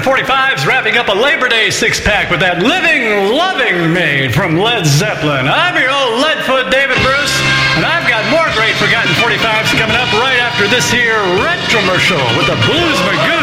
45's wrapping up a Labor Day six-pack with that Living Loving Me from Led Zeppelin. I'm your old Leadfoot David Bruce, and I've got more great Forgotten 45s coming up right after this here retromercial with the Blues Magoo.